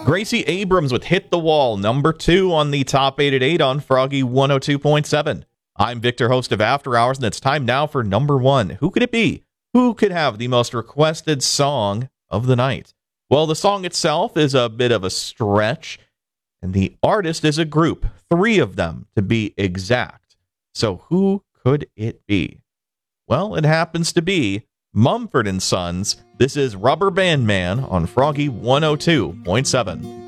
Gracie Abrams with Hit the Wall, number 2 on the top 8 at 8 on Froggy 102.7. I'm Victor, host of After Hours, and it's time now for number 1. Who could it be? Who could have the most requested song of the night? Well, the song itself is a bit of a stretch, and the artist is a group, 3 of them to be exact. So who could it be? Well, it happens to be Mumford & Sons. This is Rubber Band Man on Froggy 102.7.